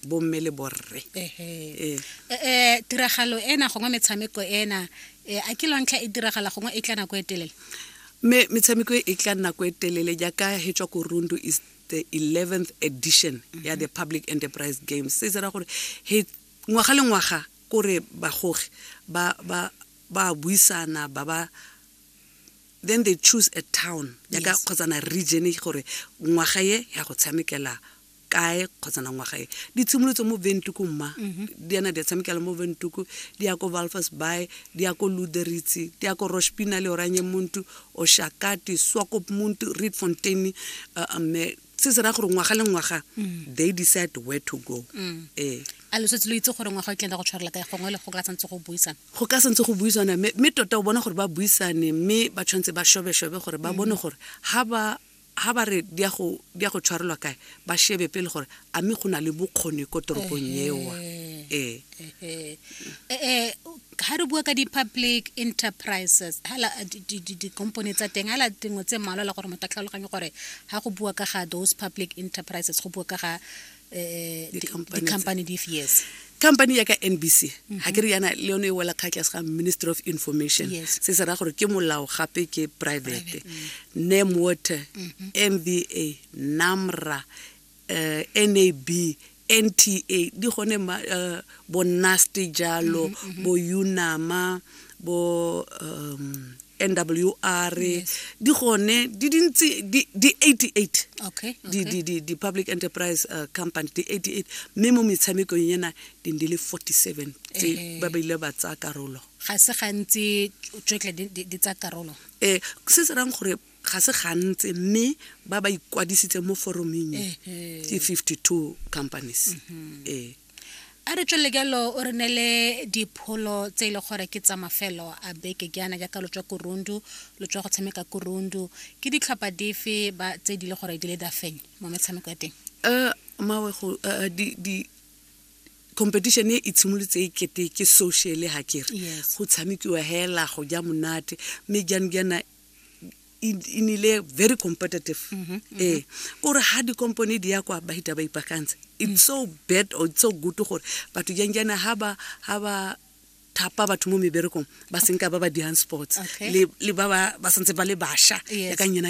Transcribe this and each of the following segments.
bomme le borre tiragalo ena gongwe metshameko ena a ke lwantlha e diragala gongwe e tla nako e telele metshameko e tla nako e telele jaaka hetswa ko Rundu is the 11th edition ya the Public Enterprise Games se tsara gore he ngwaga le ngwaga kore bagogi ba buisana ba then they choose a town jaaka khotsana region gore ngwaga ye ya go tshamekela kae khotsana ngwaga ye di tshimolotse mo Windhoek mma diana di tshamekela mo Windhoek di ya ko Walvis Bay di ya ko Luderitz di ya ko Roshpina le Oranjemuntu Oshakati Swakopmund Rietfontein se se ra gore ngwaga le ngwaga they decide where to go a lo setse lo itse gore ngwaga o tla go tshwarela kae gongwe le go ka santse go buisana me tota o bona gore ba buisane me ba tshwantse ba shobe gore ba bone gore ha ba re di ya go tshwarelwa kae ba shebe pele gore a me gona le bokgoni ko toropong yewa ha re bua ka di-public enterprises hala di-company tsa teng hala dingwe tse mmalwa la gore motho a tlhaloganye gore ha go bua ka ga those public enterprises go bua ka ga di-company di-fees company ya ka NBC ha ke re yana le yone e wela khatlhas ga Ministry of Information se se ra gore ke molao gape ke private Nemwater MVA NAMRA NAB NTA di gone bo NASTI jalo bo UNAMA bo NWR di gone di dintsi di 88 di public enterprise company di 88 memo metshameko yena dindile 47 tse ba ile ba tsa karolo ga se gantsi tsotlhe di tsa karolo se se rang gore ga se gantsi mme ba ikwadisitse mo foroming ke 52 companies a re tswele galo o re nele dipholo tse ile gore ke tsa mafelo a beke ke ana jaaka lo tswa ko Rundu lo tswa go tshameka ko Rundu ke ditlhopha dife ba tse di le gore di le da feng mo metshameko ya teng mawe go di competition e itshimolotse e kete ke social ha kere go tshamekiwa hela go ja monate me gana inile very competitive or ha di company di ya kwa ba hita ba ipakantse it's so bad or it's so good gore batho jana ha ba thapa batho mo meberekong ba senka ba dian sports le ba santse ba le basha ya ka nyena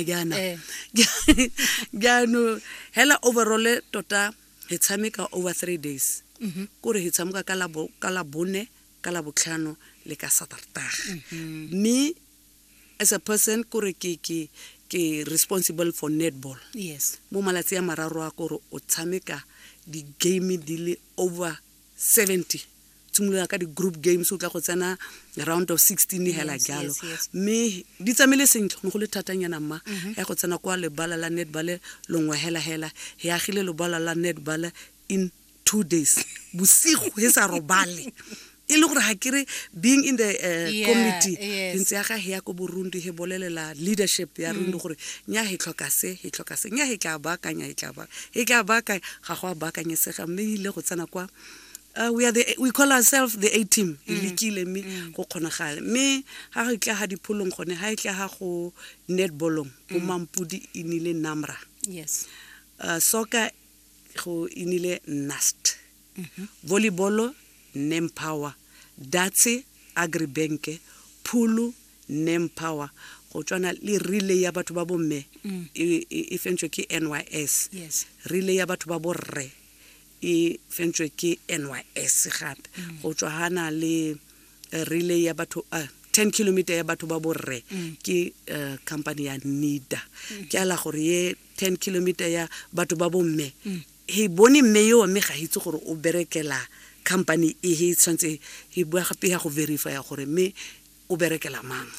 gano hela overall tota he tshameka over 3 days gore he tshameka kala bone kala botlhano le ka Saterdag me as a person kore ke responsible for netball mo malatsi ya mararo a kore o tshameka di game di le over 70 tsumula ka di group games o tla go tsena round of 16 hela jalo me di tsamele sentle go le thatanyana mma ya go tsena kwa le bala la netball longwe hela ya gile le bala la netball in 2 days bosigo he sa robale e le gore ha kere being in the committee dintse ya ga ya go Burundi he bolelela leadership ya Rundu gore nya he tlhoka se nya he tla bakanya ga go bakanye se ga mme ile go tsana kwa we call ourselves the A team ilikile me go khonagale me ha re tla ha dipholong gone ha itla ha go netballong go Mampudi inile NAMRA soccer go inile NAST volleyball Nempower Datse Agribank Pulu Nempower go tswana le relay ya batho ba bomme e fentšwe ke NYS relay ya batho ba borre e fentšwe ke NYS gape go tswa hana le relay ya batho 10 km ya batho ba borre ke company ya NIDA ke ala gore ye 10 km ya batho ba bomme he bone meyo me ga hitse gore o berekela company e he tshwantse he bua gape ya go verify gore me o berekela mang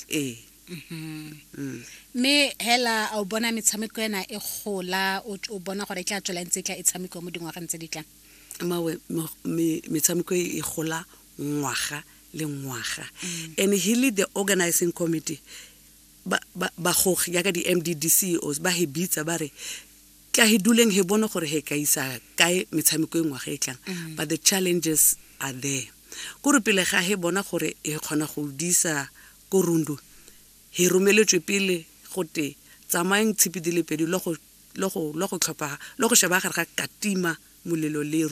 me hela o bona metshameko ena e gola o bona gore tla tswela ntse tla e tshameko mo dingwaga ntse di tlang mawe metshameko e gola ngwaga le ngwaga and he lead the organizing committee ba go ya ka di MDDCOs ba he bitsa ba re ka he duleng he bona gore he ka isa kae metshameko e ngwaga e tlang but the challenges are there go re pele ga he bona gore e khona go disa go Rundu he romeletswe pele gote tsamayeng tshipi dile pedi lo go tlhopha lo go sheba gare ga katima molelo le